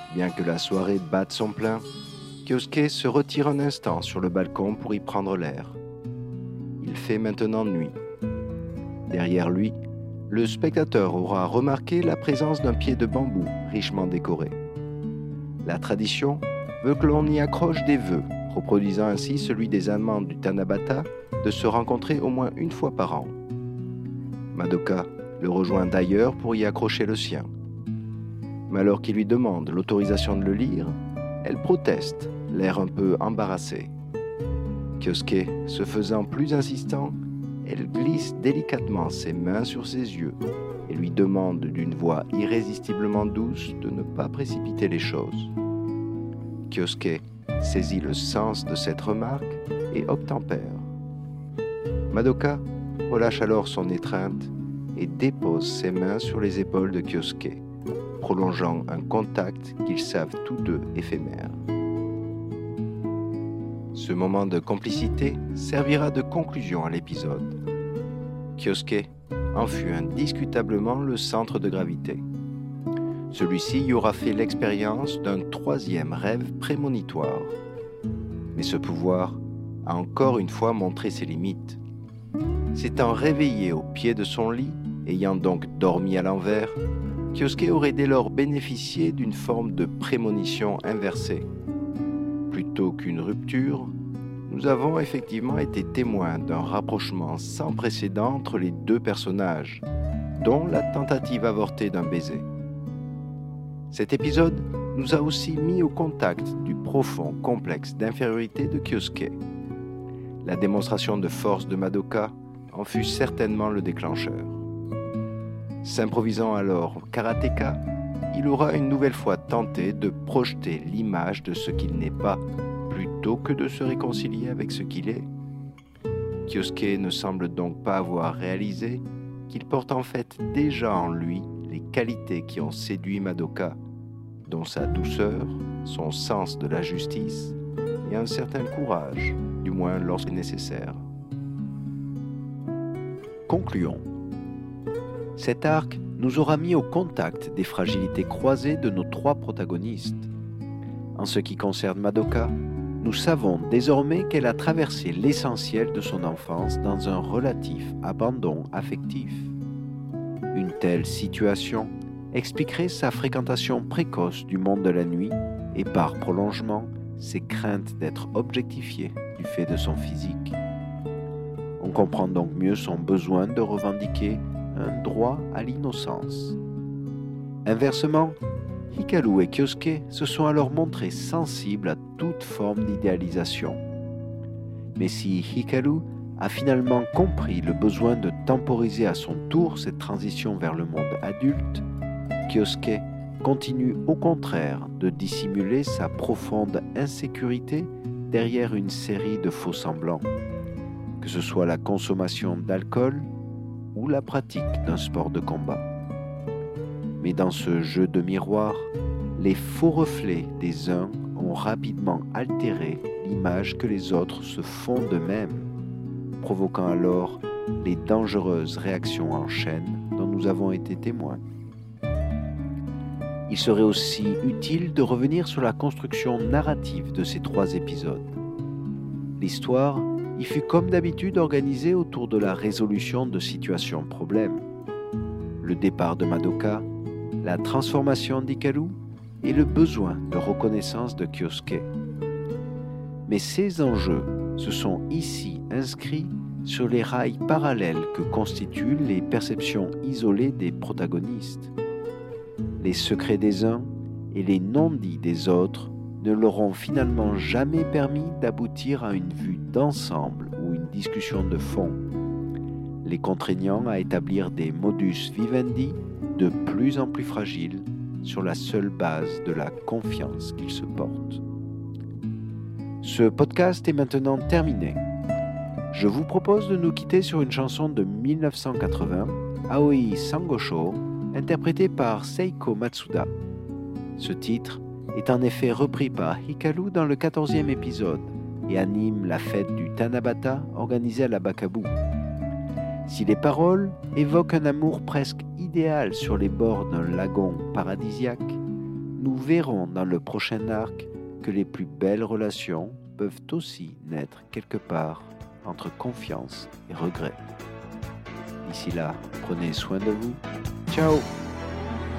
Bien que la soirée batte son plein, Kyosuke se retire un instant sur le balcon pour y prendre l'air. Il fait maintenant nuit. Derrière lui, le spectateur aura remarqué la présence d'un pied de bambou richement décoré. La tradition veut que l'on y accroche des vœux, reproduisant ainsi celui des amants du Tanabata de se rencontrer au moins une fois par an. Madoka le rejoint d'ailleurs pour y accrocher le sien. Mais alors qu'il lui demande l'autorisation de le lire, elle proteste, l'air un peu embarrassé. Kyosuke se faisant plus insistant, elle glisse délicatement ses mains sur ses yeux et lui demande d'une voix irrésistiblement douce de ne pas précipiter les choses. Kyosuke saisit le sens de cette remarque et obtempère. Madoka relâche alors son étreinte et dépose ses mains sur les épaules de Kyosuke, prolongeant un contact qu'ils savent tous deux éphémère. Ce moment de complicité servira de conclusion à l'épisode. Kyosuke en fut indiscutablement le centre de gravité. Celui-ci y aura fait l'expérience d'un troisième rêve prémonitoire. Mais ce pouvoir a encore une fois montré ses limites. S'étant réveillé au pied de son lit, ayant donc dormi à l'envers, Kyosuke aurait dès lors bénéficié d'une forme de prémonition inversée. Plutôt qu'une rupture, nous avons effectivement été témoins d'un rapprochement sans précédent entre les deux personnages, dont la tentative avortée d'un baiser. Cet épisode nous a aussi mis au contact du profond complexe d'infériorité de Kyosuke. La démonstration de force de Madoka en fut certainement le déclencheur. S'improvisant alors karatéka, il aura une nouvelle fois tenté de projeter l'image de ce qu'il n'est pas, plutôt que de se réconcilier avec ce qu'il est. Kyosuke ne semble donc pas avoir réalisé qu'il porte en fait déjà en lui les qualités qui ont séduit Madoka, dont sa douceur, son sens de la justice et un certain courage, du moins lorsque nécessaire. Concluons. Cet arc nous aura mis au contact des fragilités croisées de nos trois protagonistes. En ce qui concerne Madoka, nous savons désormais qu'elle a traversé l'essentiel de son enfance dans un relatif abandon affectif. Une telle situation expliquerait sa fréquentation précoce du monde de la nuit et par prolongement ses craintes d'être objectifiée du fait de son physique. On comprend donc mieux son besoin de revendiquer un droit à l'innocence. Inversement, Hikaru et Kyosuke se sont alors montrés sensibles à toute forme d'idéalisation. Mais si Hikaru a finalement compris le besoin de temporiser à son tour cette transition vers le monde adulte, Kyosuke continue au contraire de dissimuler sa profonde insécurité derrière une série de faux-semblants, que ce soit la consommation d'alcool ou la pratique d'un sport de combat. Mais dans ce jeu de miroir, les faux reflets des uns ont rapidement altéré l'image que les autres se font d'eux-mêmes, provoquant alors les dangereuses réactions en chaîne dont nous avons été témoins. Il serait aussi utile de revenir sur la construction narrative de ces trois épisodes. L'histoire y fut comme d'habitude organisée autour de la résolution de situations problèmes. Le départ de Madoka, la transformation d'Hikaru et le besoin de reconnaissance de Kyosuke. Mais ces enjeux se sont ici inscrits sur les rails parallèles que constituent les perceptions isolées des protagonistes. Les secrets des uns et les non-dits des autres ne leur ont finalement jamais permis d'aboutir à une vue d'ensemble ou une discussion de fond, les contraignant à établir des modus vivendi de plus en plus fragiles sur la seule base de la confiance qu'ils se portent. Ce podcast est maintenant terminé. Je vous propose de nous quitter sur une chanson de 1980, Aoi Sangosho, interprétée par Seiko Matsuda. Ce titre est en effet repris par Hikaru dans le 14e épisode et anime la fête du Tanabata organisée à la Bakabu. Si les paroles évoquent un amour presque idéal sur les bords d'un lagon paradisiaque, nous verrons dans le prochain arc que les plus belles relations peuvent aussi naître quelque part entre confiance et regret. D'ici là, prenez soin de vous. Ciao!